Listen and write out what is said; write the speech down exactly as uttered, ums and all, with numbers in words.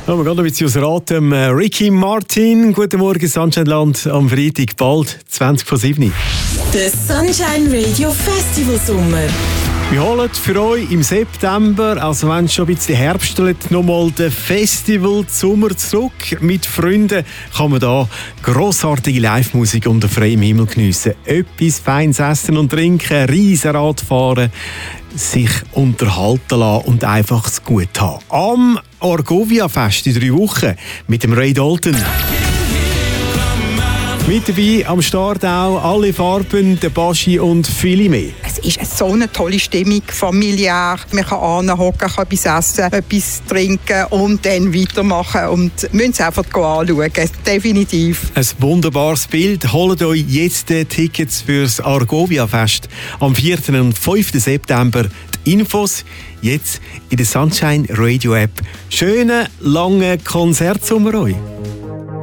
Ja, wir gehen ein bisschen aus Ratem. Ricky Martin, guten Morgen, Sunshine Land am Freitag, bald zwanzig vor sieben. Der Sunshine Radio Festival Sommer. Wir holen für euch im September, also wenn es schon ein bisschen herbstelt, nochmal den Festival Sommer zurück. Mit Freunden kann man da grossartige Live-Musik unter freiem Himmel geniessen. Etwas Feines essen und trinken, Riesenrad fahren, sich unterhalten lassen und einfach es gut haben. Am Argovia-Fest in drei Wochen mit dem Ray Dalton. Mit dabei am Start auch alle Farben, der Baschi und viele mehr. Es ist so eine tolle Stimmung, familiär. Man kann anhocken, kann etwas essen, etwas trinken und dann weitermachen. Und müssen es einfach anschauen, definitiv. Ein wunderbares Bild. Holt euch jetzt die Tickets fürs Argovia-Fest am vierten und fünften September. Die Infos jetzt in der Sunshine Radio App. Schönen, langen Konzertsommer euch.